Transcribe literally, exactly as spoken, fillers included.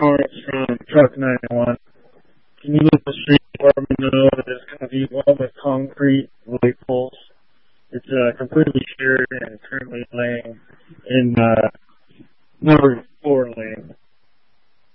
Carnes from Truck ninety-one. Can you let the street department know that it's going to be one with concrete light poles? It's uh, completely shared and currently laying in uh, number four lane.